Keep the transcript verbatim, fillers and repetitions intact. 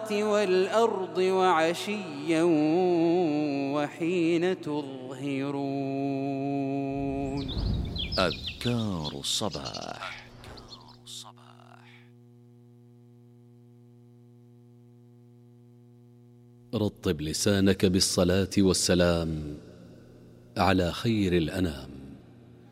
السماوات والأرض وعشيا وحين تظهرون. أذكار الصباح. رطب لسانك بالصلاة والسلام على خير الأنام.